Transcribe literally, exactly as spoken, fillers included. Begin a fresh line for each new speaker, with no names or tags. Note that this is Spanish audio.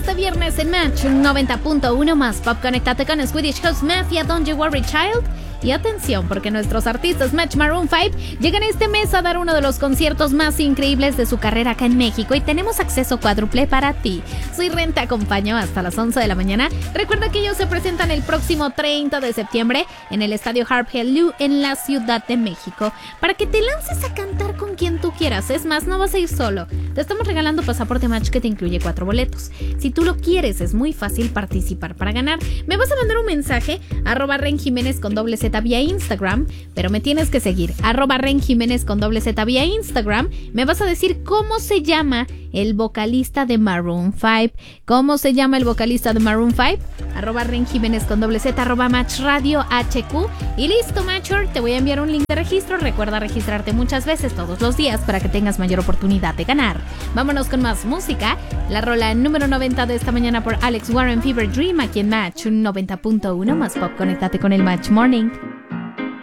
este viernes en Match noventa punto uno más Pop. Conéctate con Swedish House Mafia, Don't You Worry Child. Y atención, porque nuestros artistas Match Maroon cinco llegan este mes a dar uno de los conciertos más increíbles de su carrera acá en México y tenemos acceso cuádruple para ti. Soy Ren, te acompaño hasta las once de la mañana. Recuerda que ellos se presentan el próximo treinta de septiembre en el estadio Harp Hello en la Ciudad de México para que te lances a cantar con quien tú quieras. Es más, no vas a ir solo. Te estamos regalando pasaporte Match que te incluye cuatro boletos. Si tú lo quieres, es muy fácil participar. Para ganar, me vas a mandar un mensaje arroba Ren Jiménez con doble Z vía Instagram, pero me tienes que seguir arroba Ren Jiménez con doble Z vía Instagram. Me vas a decir cómo se llama el vocalista de Maroon cinco. ¿Cómo se llama el vocalista de Maroon cinco? Arroba Ren Jiménez con doble Z, arroba Match Radio H Q. Y listo, Matcher, te voy a enviar un link de registro. Recuerda registrarte muchas veces todos los días para que tengas mayor oportunidad de ganar. Vámonos con más música. La rola número noventa de esta mañana por Alex Warren, Fever Dream, aquí en Match noventa punto uno más Pop. Conéctate con el Match Morning.